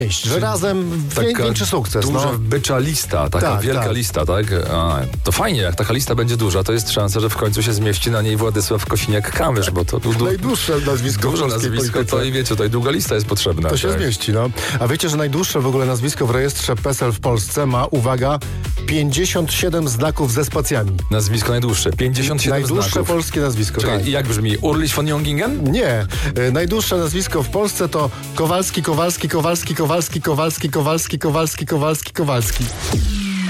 że razem większy sukces. Duża bycza lista, taka wielka lista, tak? To fajnie, jak taka lista będzie duża, to jest szansa, że w końcu się zmieści na niej Władysław Kosiniak-Kamysz, bo to najdłuższe nazwisko. Duże nazwisko, to i wiecie, tutaj długa lista jest potrzebna. To się zmieści, no. A wiecie, że najdłuższe w ogóle nazwisko w rejestrze PESEL w Polsce ma, uwaga, 57 znaków ze spacjami. Nazwisko najdłuższe, 57 najdłuższe znaków. Polskie nazwisko. Czekaj, jak brzmi? Urlich von Jongingen? Nie. Najdłuższe nazwisko w Polsce to Kowalski.